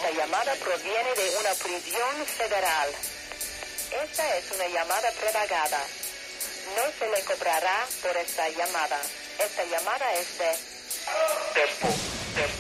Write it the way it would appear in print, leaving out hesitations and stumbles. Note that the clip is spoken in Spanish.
Esta llamada proviene de una prisión federal. Esta es una llamada prepagada. No se le cobrará por esta llamada. Esta llamada es de... Tempo.